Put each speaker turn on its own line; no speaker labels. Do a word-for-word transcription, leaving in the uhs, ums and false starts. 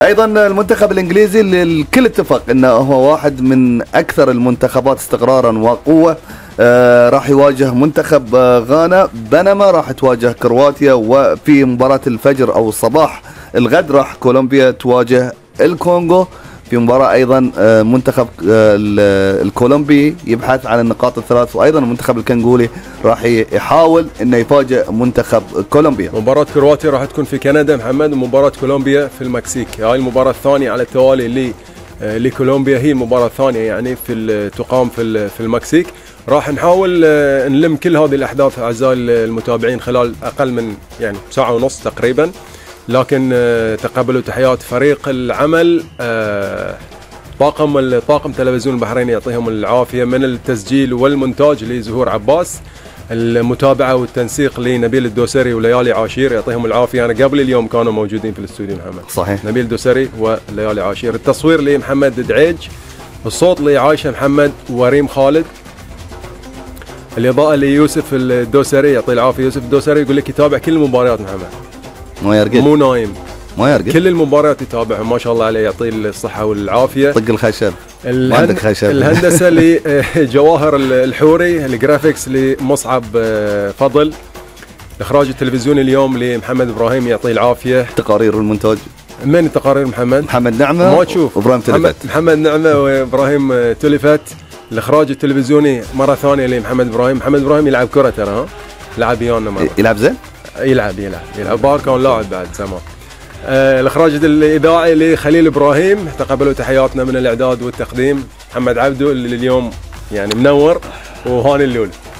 ايضا المنتخب الانجليزي اللي الكل اتفق انه هو واحد من اكثر المنتخبات استقرارا وقوه. آه راح يواجه منتخب آه غانا، بينما راح تواجه كرواتيا، وفي مباراة الفجر او الصباح الغد راح كولومبيا تواجه الكونغو. في مباراة ايضا آه منتخب آه الكولومبي يبحث عن النقاط الثلاث، وايضا المنتخب الكنغولي راح يحاول انه يفاجئ منتخب كولومبيا.
مباراة كرواتيا راح تكون في كندا محمد، ومباراة كولومبيا في المكسيك. هاي المباراة الثانية على التوالي اللي لكولومبيا، هي المباراة الثانية يعني في تقام في في المكسيك. راح نحاول نلم كل هذه الأحداث أعزائي المتابعين خلال أقل من يعني ساعة ونص تقريبا، لكن تقبلوا تحيات فريق العمل، طاقم طاقم تلفزيون البحرين يعطيهم العافية، من التسجيل والمونتاج لزهور عباس، المتابعة والتنسيق لنبيل الدوسري وليالي عاشير يعطيهم العافية. أنا قبل اليوم كانوا موجودين في الاستوديو محمد.
صحيح.
نبيل الدوسري وليالي عاشير. التصوير لمحمد دعيج، الصوت لعايشة محمد وريم خالد، الإضاءة ليوسف الدوسري يعطيه العافية. يوسف الدوسري يقول لك يتابع كل المباريات محمد،
ما يرقد،
مو نايم،
ما يرقد،
كل المباريات يتابعها ما شاء الله عليه، يعطيه الصحة والعافية.
طق الخشب،
الهن...
ما عندك خشب.
الهندسة لجواهر الحوري، الجرافيكس لمصعب فضل، الإخراج التلفزيوني اليوم لمحمد إبراهيم يعطيه العافية.
تقارير والمونتاج
من التقارير محمد؟
محمد نعمة،
ما تشوف
وإبراهيم تلفت.
محمد نعمة وإبراهيم تلفت. الإخراج التلفزيوني مرة ثانية لمحمد إبراهيم. محمد إبراهيم يلعب كرة ترى، ها لعب ويانا مرة.
يلعب زين؟
يلعب يلعب يلعب بار، كان لاعب بعد زمان. آه الإخراج الإذاعي لخليل إبراهيم. تقبلوا تحياتنا من الإعداد والتقديم محمد عبدو اللي اليوم يعني منور، وهاني اللول.